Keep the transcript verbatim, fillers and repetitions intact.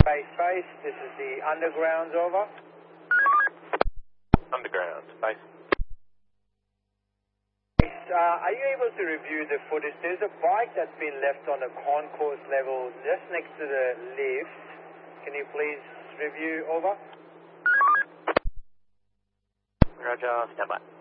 Base base, this is the undergrounds, over. Underground, base. Uh, are you able to review the footage? There's a bike that's been left on the concourse level just next to the lift. Can you please review, over? Roger, stand by.